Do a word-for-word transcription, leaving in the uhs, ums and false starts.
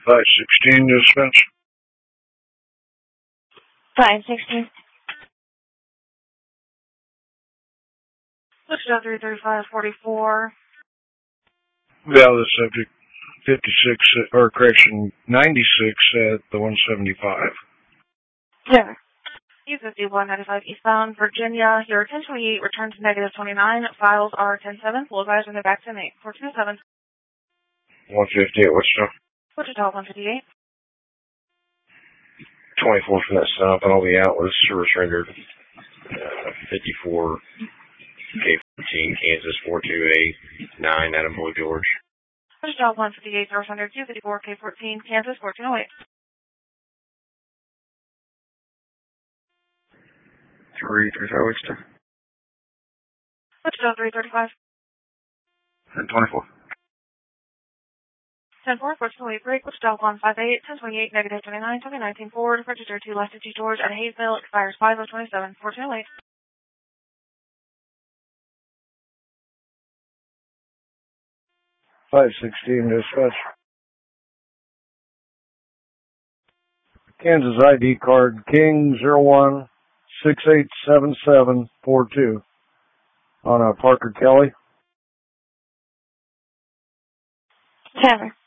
five sixteen dispense. five sixteen. Wichita three thirty-five forty-four. Yeah, the subject fifty-six, or correction, ninety-six at the one seventy-five. Yeah. U fifty-one ninety-five eastbound, Virginia. Your ten twenty-eight returns negative twenty-nine. Files are ten seven. Full advised when they're back ten eight. four two seven. one fifty at Wichita. Wichita one fifty-eight. twenty-four from that stop, and all the outlets service rendered. Uh, fifty-four, K fourteen, Kansas four two eight nine, Adam Blue George. Wichita one fifty-eight, service rendered two fifty-four, K fourteen, Kansas fourteen oh eight. three thirty-five Wichita. Wichita three thirty-five. And twenty-four. ten four, fourteen oh eight break, Wichita one fifty-eight, ten twenty-eight, negative twenty-nine, twenty nineteen forward, register two Left fifty George at Hayesville, expires five oh twenty-seven, fourteen oh eight. five sixteen dispatch. Kansas I D card King zero one six eight seven seven four two on a Parker Kelly. Tanner.